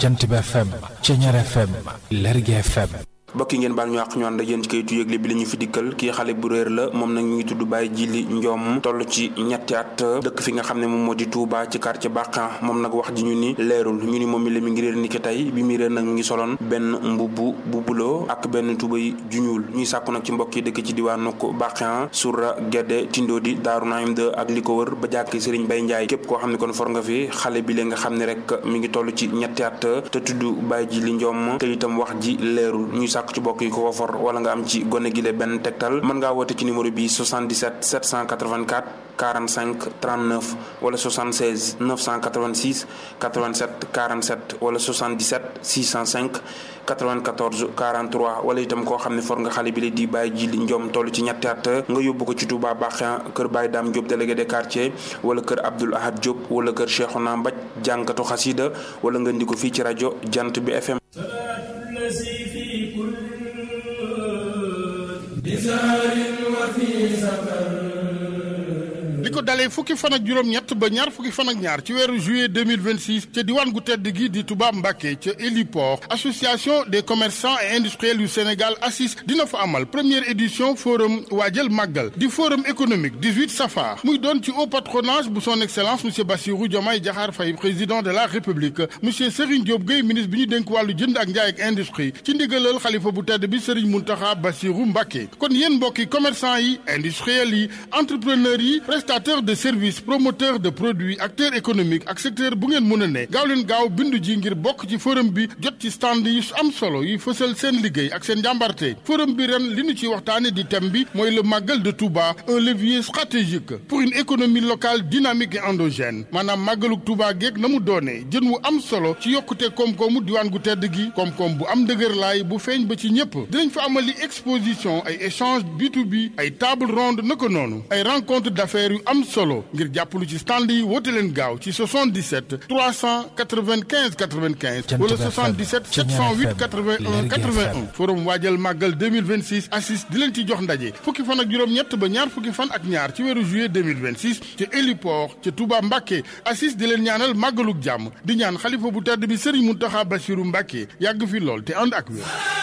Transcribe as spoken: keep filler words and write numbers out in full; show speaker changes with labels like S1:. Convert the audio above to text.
S1: Jant bi F M Ceñeer F M Lergui F M.
S2: bokki ngeen baal ñu àq ñu ànd ak yéen ci kayitu yëgle bi la ñu fi dikkal kii xale bu réer la moom nag ñu ngi tudd Baye Jili Ndiom toll ci ñetti at dëkk fi nga xam ne moom moo di Touba ci quartier Baqan moom nag wax ji ñu ni leerul ñu ni moom mi la mi ngi réer ni ki tey bi muy réer nag mi ngi soloon benn mbubb bu bulo ak benn tubay ju ñuul ñuy sàkku nag ci mbokk yi dëkk ci diwaanu Baqan Soura Guédé Tindodi Daaru Naim deux ak li ko wër ba jàkk Serigne Baye Ndiaye képp koo xam ne kon for nga fi xale bi la nga xam ne rek mi ngi toll ci ñetti at te tudd Baye Jili Ndiom te itam wax ji leerul ñuy sàkku ci bokk yi ko ko for wala nga am ci gone gi le benn tegtal mën ngaa woote ci numéro bi soixante-dix-sept sept cent quatre-vingt-quatre quarante-cinq trente-neuf wala soixante-seize neuf cent quatre-vingt-six quatre-vingt-sept quarante-sept wala soixante-dix-sept six cent cinq quatre-vingt-quatorze quarante-trois wala itam koo xam ne for nga xale bi la di Baye Jili Ndiom toll ci ñetti at nga yóbbu ko ci Touba Baqan kër Baye Dame Diop délégué de quartier wala kër Abdoul Ahad Diop wala kër Cheikhouna Mbaj jànkatu xasida wala nga indi ko fii ci rajo Jant bi F M.
S3: li ko dalee fukki fan ak juróom-ñett ba ñaar fukki fan ak ñaar ci weeru juillet deux mille vingt-six ca diwaan gu tedd gi di Touba Mbacké ca héliport association des commerçants et industriels yu Sénégal ACIS dina fa amal première édition forum waajal màggal di forum économique dix-huit safar muy doon ci haut patronage bu son excellence monsieur Bassirou Diomaye Diakhar Faye président de la république monsieur Serigne Diop Gueye ministre bi ñu dénk wàllu jënd ak njaay ak industrie ci ndigalal xalifa bu tedd bi Serigne Mountakha Bassirou Mbacké kon yéen mbokki commerçant yi industriels yi entrepreneurs yi prestataire de services promoteur de produits acteur économique ak secteur bu ngeen mën a ne gaaw leen gaaw bindu ji ngir bokk ci forum bi jot ci stand yi am solo yi fësal seen liggéey ak seen njàmbarte forum bi ren li ñu ci waxtaane di thème bi mooy le màggal de Touba un levier stratégique pour une économie locale dynamique et endogène maanaam màggaluk Touba geeg na mu doonee jën wu am solo ci yokkute koom-koomu diwaan gu tedd gi koom-koom bu am dëgër laay bu feeñ ba ci ñëpp dinañ fa amali exposition ay échange B to B ay table ronde naka noonu ay rencontre d'affaires yu am solo ngir jàppalu ci stand yi woote leen gaaw ci soixante-dix-sept trois cent quatre-vingt-quinze quatre-vingt-quinze wala soixante-dix-sept sept cent huit quatre-vingt-un quatre-vingt-un forum waajal màggal deux mille vingt-six ACIS di leen ci jox ndaje fukki fan ak juróom-ñett ba ñaar fukki fan ak ñaar ci weeru juillet deux mille vingt-six ci héliport ca Touba Mbacké ACIS di leen ñaanal màggaluk jàmm di ñaan xalifa bu tedd bi Serigne Mountakha Bassirou Mbacké yàgg fi lool te ànd ak wér.